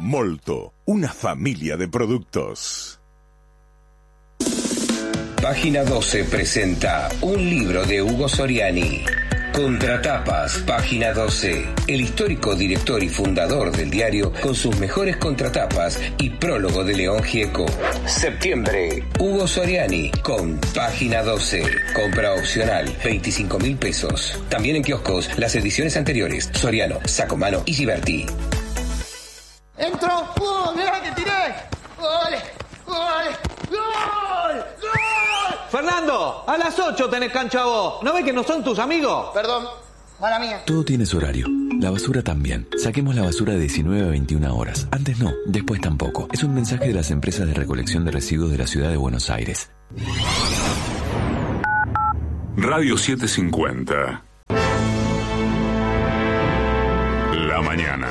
Molto, una familia de productos. Página 12 presenta un libro de Hugo Soriani. Contratapas, Página 12. El histórico director y fundador del diario con sus mejores contratapas y prólogo de León Gieco. Septiembre, Hugo Soriani con Página 12. Compra opcional, 25.000 pesos. También en kioscos las ediciones anteriores. Soriano, Sacomano y Giberti. ¡Entro! ¡Mirá que tiré! ¡Gol! ¡Gol! ¡Gol! ¡Gol! Fernando, a las 8 tenés cancha vos. ¿No ves que no son tus amigos? Perdón, mala mía. Todo tiene su horario. La basura también. Saquemos la basura de 19 a 21 horas. Antes no, después tampoco. Es un mensaje de las empresas de recolección de residuos de la ciudad de Buenos Aires. Radio 750. La mañana.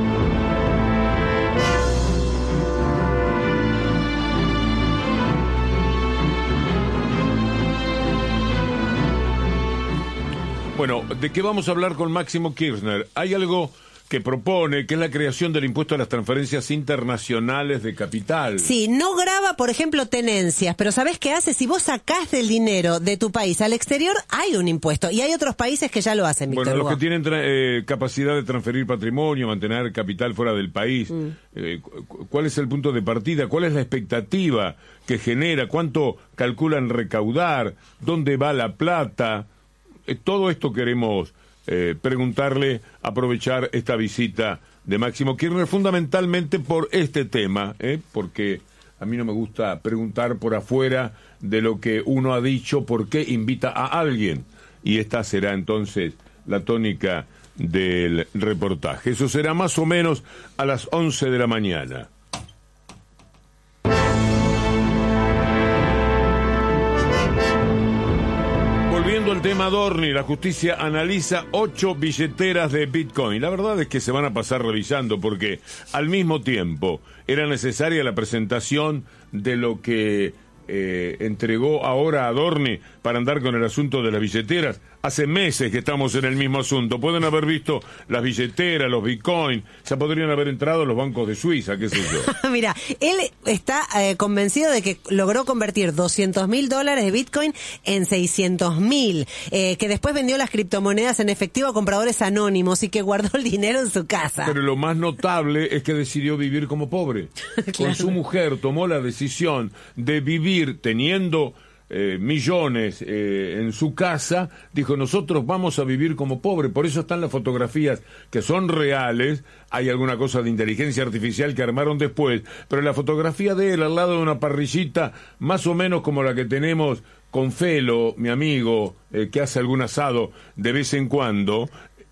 Bueno, ¿de qué vamos a hablar con Máximo Kirchner? Hay algo que propone, que es la creación del impuesto a las transferencias internacionales de capital. Sí, no grava, por ejemplo, tenencias, pero ¿sabés qué hace? Si vos sacás del dinero de tu país al exterior, hay un impuesto, y hay otros países que ya lo hacen, Víctor Bueno, Hugo. los que tienen capacidad de transferir patrimonio, mantener capital fuera del país, ¿cuál es el punto de partida? ¿Cuál es la expectativa que genera? ¿Cuánto calculan recaudar? ¿Dónde va la plata? Todo esto queremos preguntarle, aprovechar esta visita de Máximo Kirchner, fundamentalmente por este tema, porque a mí no me gusta preguntar por afuera de lo que uno ha dicho, por qué invita a alguien, y esta será entonces la tónica del reportaje. Eso será más o menos a las 11 de la mañana. Volviendo al tema Adorni, la justicia analiza 8 billeteras de Bitcoin. La verdad es que se van a pasar revisando porque al mismo tiempo era necesaria la presentación de lo que entregó ahora Adorni para andar con el asunto de las billeteras. Hace meses que estamos en el mismo asunto. Pueden haber visto las billeteras, los Bitcoin, ya podrían haber entrado los bancos de Suiza, qué sé yo. Mira, él está convencido de que logró convertir $200.000 de Bitcoin en 600.000, que después vendió las criptomonedas en efectivo a compradores anónimos y que guardó el dinero en su casa. Pero lo más notable es que decidió vivir como pobre. Claro. Con su mujer tomó la decisión de vivir teniendo millones en su casa. Dijo, nosotros vamos a vivir como pobre. Por eso están las fotografías que son reales. Hay alguna cosa de inteligencia artificial que armaron después, pero la fotografía de él al lado de una parrillita más o menos como la que tenemos con Felo, mi amigo, que hace algún asado de vez en cuando,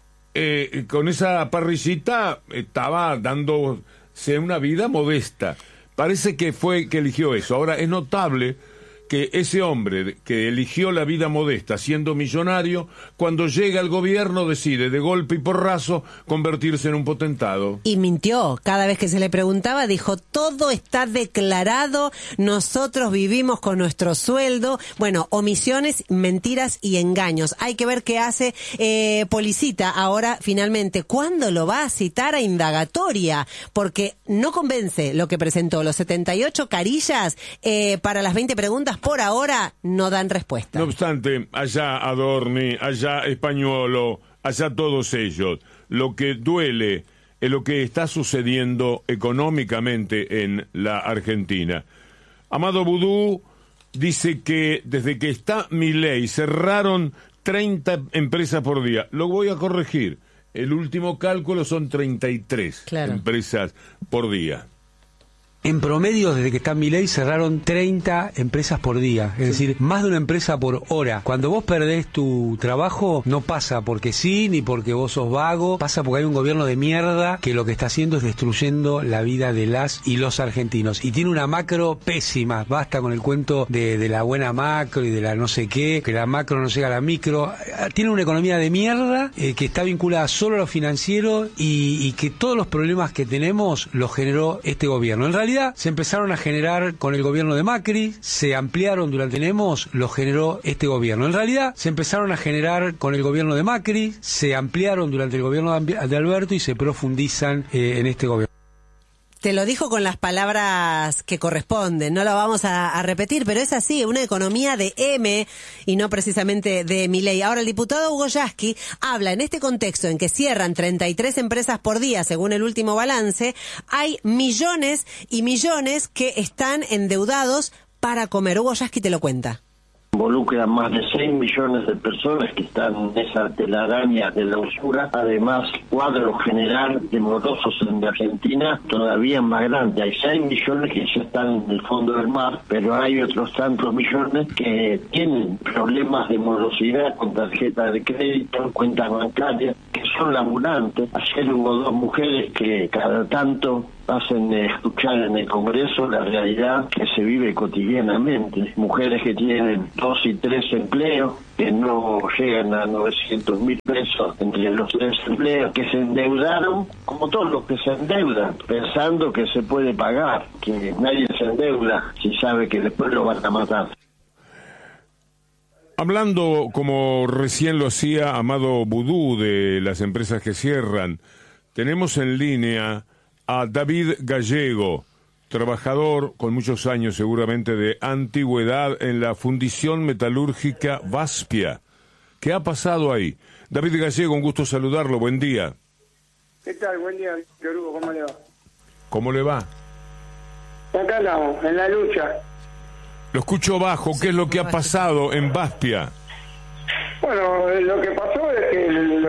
con esa parrillita estaba dándose una vida modesta. Parece que fue que eligió eso. Ahora, es notable que ese hombre que eligió la vida modesta siendo millonario, cuando llega al gobierno decide de golpe y porrazo convertirse en un potentado. Y mintió. Cada vez que se le preguntaba dijo, todo está declarado, nosotros vivimos con nuestro sueldo. Bueno, omisiones, mentiras y engaños. Hay que ver qué hace Policita ahora finalmente. ¿Cuándo lo va a citar a indagatoria? Porque no convence lo que presentó. Los 78 carillas para las 20 preguntas por ahora no dan respuesta. No obstante, allá Adorni, allá Españolo, allá todos ellos, lo que duele es lo que está sucediendo económicamente en la Argentina. Amado Vudú dice que desde que está Milei cerraron 30 empresas por día. Lo voy a corregir. El último cálculo son 33 empresas por día. En promedio, desde que está Milei, cerraron 30 empresas por día. Es decir, más de una empresa por hora. Cuando vos perdés tu trabajo, no pasa porque sí, ni porque vos sos vago. Pasa porque hay un gobierno de mierda que lo que está haciendo es destruyendo la vida de las y los argentinos. Y tiene una macro pésima. Basta con el cuento de la buena macro y de la no sé qué, que la macro no llega a la micro. Tiene una economía de mierda que está vinculada solo a lo financiero y que todos los problemas que tenemos los generó este gobierno. En realidad, se empezaron a generar con el gobierno de Macri, se ampliaron durante Lemos, lo generó este gobierno. En realidad, se empezaron a generar con el gobierno de Macri, se ampliaron durante el gobierno de Alberto y se profundizan en este gobierno. Te lo dijo con las palabras que corresponden, no lo vamos a repetir, pero es así, una economía de M y no precisamente de Milei. Ahora, el diputado Hugo Yasky habla en este contexto en que cierran 33 empresas por día, según el último balance, hay millones y millones que están endeudados para comer. Hugo Yasky te lo cuenta. Involucra más de 6 millones de personas que están en esa telaraña de la usura. Además, cuadro general de morosos en Argentina todavía más grande. Hay 6 millones que ya están en el fondo del mar, pero hay otros tantos millones que tienen problemas de morosidad con tarjeta de crédito, cuentas bancarias, que son laburantes. Ayer hubo 2 mujeres que cada tanto hacen escuchar en el Congreso la realidad que se vive cotidianamente. Mujeres que tienen 2 y 3 empleos, que no llegan a 900.000 pesos entre los 3 empleos, que se endeudaron, como todos los que se endeudan, pensando que se puede pagar, que nadie se endeuda si sabe que después lo van a matar. Hablando, como recién lo hacía Amado Vudú, de las empresas que cierran, tenemos en línea a David Gallego, trabajador con muchos años seguramente de antigüedad en la Fundición Metalúrgica Baspia. ¿Qué ha pasado ahí? David Gallego, un gusto saludarlo, buen día. ¿Qué tal? Buen día, Víctor Hugo, ¿cómo le va? ¿Cómo le va? Acá andamos, en la lucha. Lo escucho bajo, ¿qué es lo que ha pasado en Baspia? Bueno, lo que pasó es que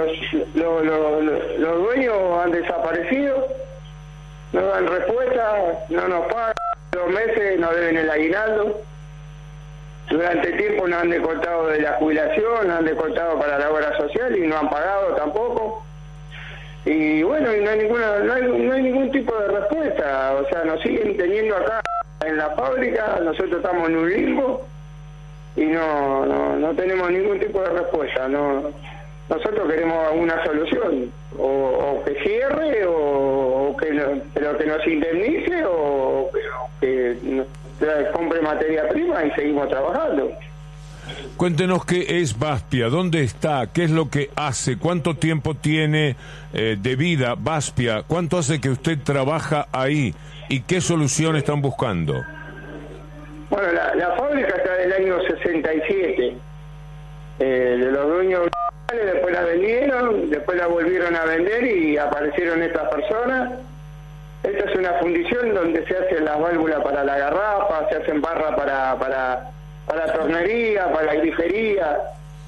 los dueños han desaparecido, no dan respuesta, no nos pagan, 2 meses nos deben el aguinaldo, durante el tiempo nos han descontado de la jubilación, nos han descontado para la obra social y no han pagado tampoco. Y bueno, y no hay ningún tipo de respuesta, o sea, nos siguen teniendo acá en la fábrica, nosotros estamos en un limbo y no tenemos ningún tipo de respuesta. Nosotros queremos una solución, o que cierre, pero que nos indemnice, o que compre materia prima y seguimos trabajando. Cuéntenos qué es Baspia, dónde está, qué es lo que hace, cuánto tiempo tiene de vida Baspia, cuánto hace que usted trabaja ahí y qué solución están buscando. Bueno, la fábrica está del año 67, de los dueños, después la vendieron, después la volvieron a vender y aparecieron estas personas. Esta es una fundición donde se hacen las válvulas para la garrafa, se hacen barras para tornería, para grifería.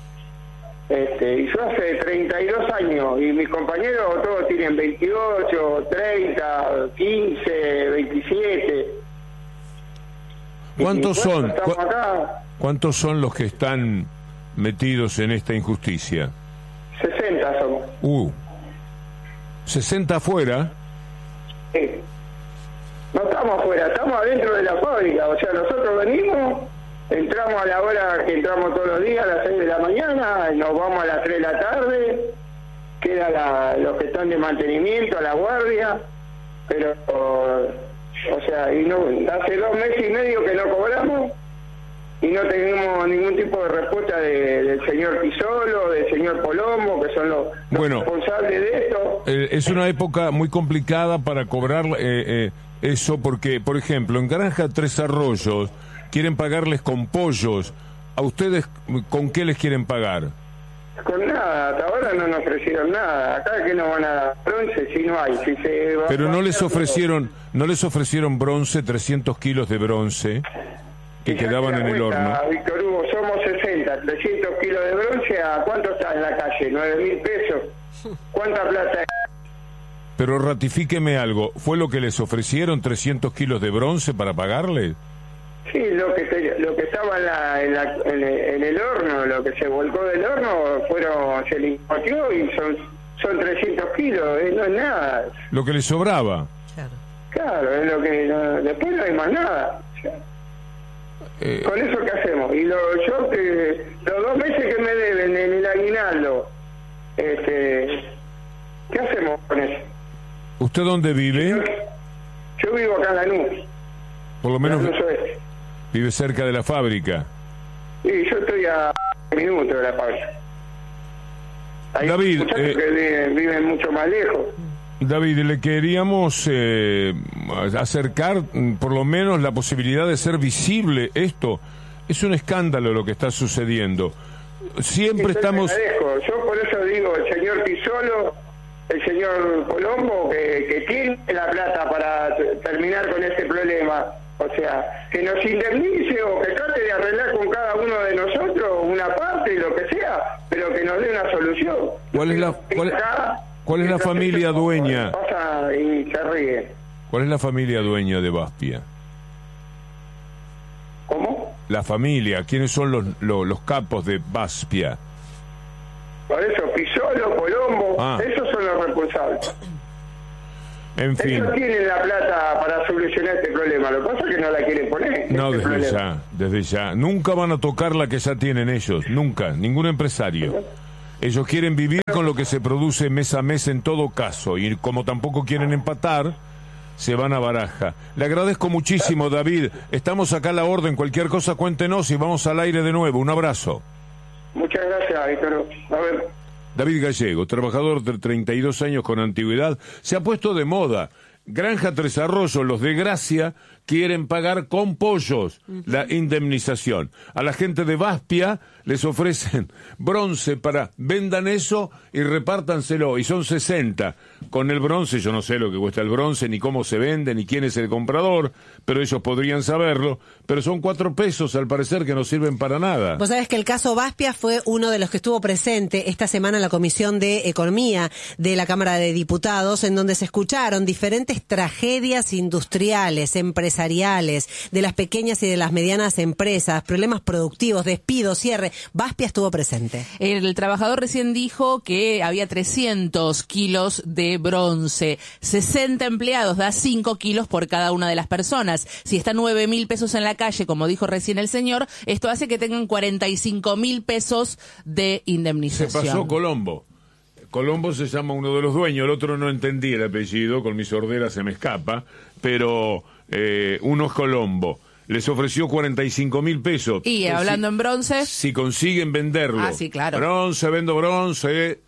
Y yo hace 32 años y mis compañeros todos tienen 28, 30, 15, 27. ¿Cuántos son? ¿Cuántos son los que están metidos en esta injusticia? 60 somos. 60 afuera. Sí. No estamos afuera, estamos adentro de la fábrica. O sea, nosotros venimos, entramos a la hora que entramos todos los días, a las 6 de la mañana, nos vamos a las 3 de la tarde, queda los que están de mantenimiento, a la guardia, pero, o sea, y no, hace 2 meses y medio que no cobramos y no tenemos ningún tipo de respuesta del señor Pisolo, del señor Polomo, que son los responsables de esto. Es una época muy complicada para cobrar eso, porque, por ejemplo, en Granja Tres Arroyos quieren pagarles con pollos. ¿A ustedes con qué les quieren pagar? Con nada, hasta ahora no nos ofrecieron nada. Acá que nos van a dar bronce si no hay. Pero no les ofrecieron bronce, 300 kilos de bronce que quedaban en el horno. Víctor Hugo, somos 60, 300 kilos de bronce, ¿a cuánto está en la calle? 9.000 pesos. ¿Cuánta plata es? Pero ratifíqueme algo, ¿fue lo que les ofrecieron, 300 kilos de bronce para pagarle? Sí, lo que estaba en el horno, lo que se volcó del horno, se limpió y son 300 kilos, no es nada. Lo que les sobraba. Claro, es lo que después no hay más nada. O sea, ¿con eso qué hacemos? Y los 2 meses que me deben en el aguinaldo, ¿qué hacemos con eso? ¿Usted dónde vive? Yo vivo acá en Lanús. Por lo menos vive cerca de la fábrica. Sí, yo estoy a minutos de la fábrica. Hay David, muchachos que viven mucho más lejos. David, le queríamos acercar por lo menos la posibilidad de ser visible esto. Es un escándalo lo que está sucediendo. Siempre estamos... Yo por eso digo, el señor Pisolo, el señor Colombo, que tiene la plata para terminar con este problema. O sea, que nos indemnice o que trate de arreglar con cada uno de nosotros una parte, lo que sea, pero que nos dé una solución. ¿Cuál es la familia dueña? Pasa y se ríe. ¿Cuál es la familia dueña de Baspia? ¿Cómo? La familia, ¿quiénes son los capos de Baspia? Por eso, Pisolo, Colombo, esos son los responsables. En fin. Ellos tienen la plata para solucionar este problema, lo que pasa es que no la quieren poner. No, desde ya. Nunca van a tocar la que ya tienen ellos, nunca, ningún empresario. Ellos quieren vivir con lo que se produce mes a mes en todo caso, y como tampoco quieren empatar, se van a baraja. Le agradezco muchísimo, David. Estamos acá a la orden, cualquier cosa cuéntenos y vamos al aire de nuevo. Un abrazo. Muchas gracias, Víctor. A ver. David Gallego, trabajador de 32 años con antigüedad, se ha puesto de moda. Granja Tres Arroyos, los de Gracia, quieren pagar con pollos la indemnización. A la gente de Baspia les ofrecen bronce para vendan eso y repártanselo, y son 60. Con el bronce, yo no sé lo que cuesta el bronce, ni cómo se vende, ni quién es el comprador, pero ellos podrían saberlo, pero son 4 pesos al parecer que no sirven para nada. Vos sabés que el caso Baspia fue uno de los que estuvo presente esta semana en la Comisión de Economía de la Cámara de Diputados, en donde se escucharon diferentes tragedias industriales, empresariales, de las pequeñas y de las medianas empresas, problemas productivos, despidos, cierre. Baspia estuvo presente. El trabajador recién dijo que había 300 kilos de bronce, 60 empleados, da 5 kilos por cada una de las personas. Si está 9.000 pesos en la calle, como dijo recién el señor, esto hace que tengan 45.000 pesos de indemnización. Se pasó Colombo. Colombo se llama uno de los dueños, el otro no entendí el apellido, con mi sordera se me escapa, pero uno es Colombo. Les ofreció 45.000 pesos. Y hablando en bronce. Si consiguen venderlo. Ah, sí, claro. Bronce, vendo bronce.